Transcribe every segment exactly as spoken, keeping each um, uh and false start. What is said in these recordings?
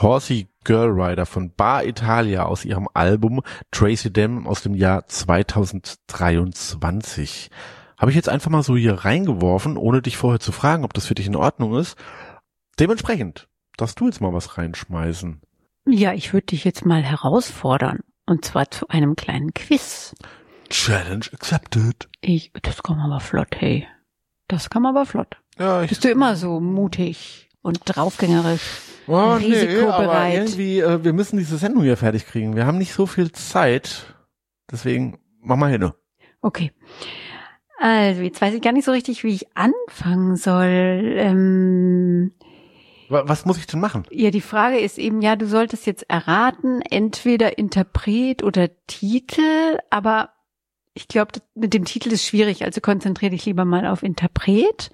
Horsey Girl Rider von Bar Italia aus ihrem Album Tracy Demm aus dem Jahr zweitausenddreiundzwanzig. Habe ich jetzt einfach mal so hier reingeworfen, ohne dich vorher zu fragen, ob das für dich in Ordnung ist. Dementsprechend, darfst du jetzt mal was reinschmeißen. Ja, ich würde dich jetzt mal herausfordern. Und zwar zu einem kleinen Quiz. Challenge accepted. Ich, das kam aber flott, hey. Das kam aber flott. Ja, ich, Bist du immer so mutig und draufgängerisch, oh, risikobereit? Nee, aber irgendwie, äh, wir müssen diese Sendung hier fertig kriegen. Wir haben nicht so viel Zeit. Deswegen, mach mal hin. Okay. Also, jetzt weiß ich gar nicht so richtig, wie ich anfangen soll. Ähm, Was muss ich denn machen? Ja, die Frage ist eben, ja, du solltest jetzt erraten, entweder Interpret oder Titel, aber ich glaube, mit dem Titel ist schwierig, also konzentriere dich lieber mal auf Interpret.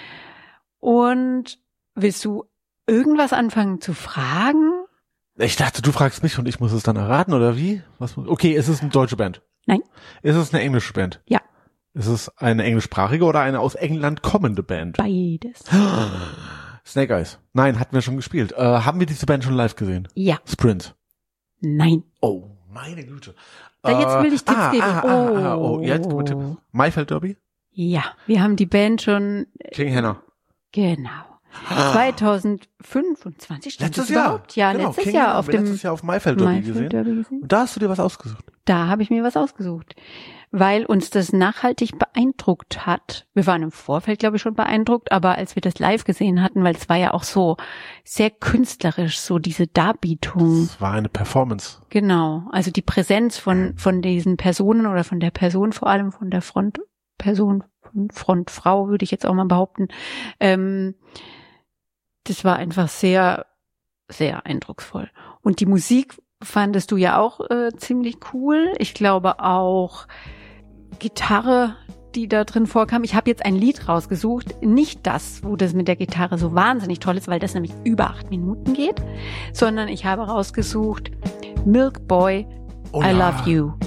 Und willst du irgendwas anfangen zu fragen? Ich dachte, du fragst mich und ich muss es dann erraten, oder wie? Was, okay, ist es eine deutsche Band? Nein. Ist es eine englische Band? Ja. Ist es eine englischsprachige oder eine aus England kommende Band? Beides. Snake Eyes. Nein, hatten wir schon gespielt. Äh, haben wir diese Band schon live gesehen? Ja. Sprint. Nein. Oh, meine Güte. Da jetzt will ich Tipps ah, geben. Ah, oh. ah, ah, oh, jetzt kommt Tipp. Maifeld Derby? Ja, wir haben die Band schon. King Henner. Genau. zweitausendfünfundzwanzig stand letztes das überhaupt? Jahr. Ja, genau, letztes King Jahr Henner. auf dem letztes Jahr auf Maifeld Derby gesehen. Derby gesehen. Und da hast du dir was ausgesucht. Da habe ich mir was ausgesucht, weil uns das nachhaltig beeindruckt hat. Wir waren im Vorfeld, glaube ich, schon beeindruckt, aber als wir das live gesehen hatten, weil es war ja auch so sehr künstlerisch, so diese Darbietung. Es war eine Performance. Genau, also die Präsenz von von diesen Personen oder von der Person, vor allem von der Frontperson, von Frontfrau, würde ich jetzt auch mal behaupten. Ähm, das war einfach sehr, sehr eindrucksvoll. Und die Musik fandest du ja auch äh, ziemlich cool. Ich glaube auch Gitarre, die da drin vorkam. Ich habe jetzt ein Lied rausgesucht, nicht das, wo das mit der Gitarre so wahnsinnig toll ist, weil das nämlich über acht Minuten geht, sondern ich habe rausgesucht Milk Boy, oh, I ja. Love You.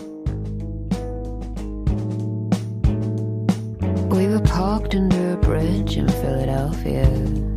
We were parked under a bridge in Philadelphia.